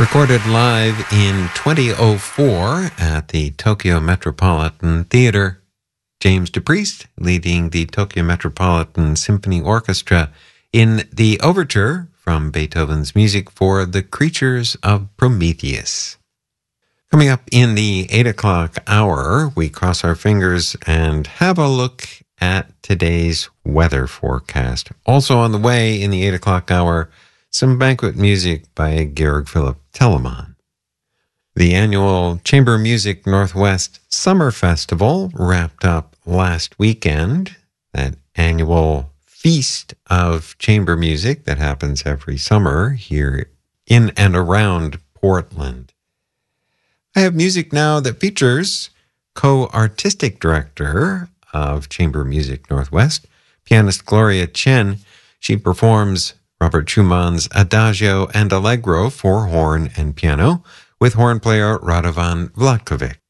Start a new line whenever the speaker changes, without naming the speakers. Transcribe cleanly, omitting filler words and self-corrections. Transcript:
Recorded live in 2004 at the Tokyo Metropolitan Theater. James DePriest leading the Tokyo Metropolitan Symphony Orchestra in the overture from Beethoven's music for The Creatures of Prometheus. Coming up in the 8 o'clock hour, we cross our fingers and have a look at today's weather forecast. Also on the way in the 8 o'clock hour, some banquet music by Georg Philipp Telemann. The annual Chamber Music Northwest Summer Festival wrapped up last weekend. That annual feast of chamber music that happens every summer here in and around Portland. I have music now that features co-artistic director of Chamber Music Northwest, pianist Gloria Chen. She performs Robert Schumann's Adagio and Allegro for horn and piano with horn player Radovan Vlatkovic.